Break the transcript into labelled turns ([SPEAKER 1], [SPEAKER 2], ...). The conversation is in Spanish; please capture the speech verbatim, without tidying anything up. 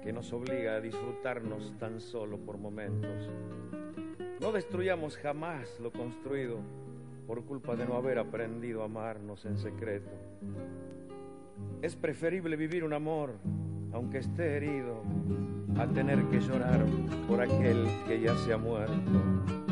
[SPEAKER 1] que nos obliga a disfrutarnos tan solo por momentos. No destruyamos jamás lo construido por culpa de no haber aprendido a amarnos en secreto. Es preferible vivir un amor, aunque esté herido, a tener que llorar por aquel que ya se ha muerto.